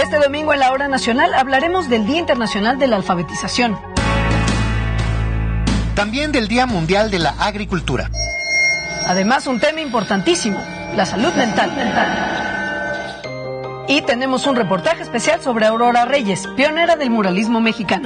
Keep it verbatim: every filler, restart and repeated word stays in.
Este domingo en la Hora Nacional hablaremos del Día Internacional de la Alfabetización. También del Día Mundial de la Agricultura. Además, un tema importantísimo, la salud mental. Y tenemos un reportaje especial sobre Aurora Reyes, pionera del muralismo mexicano.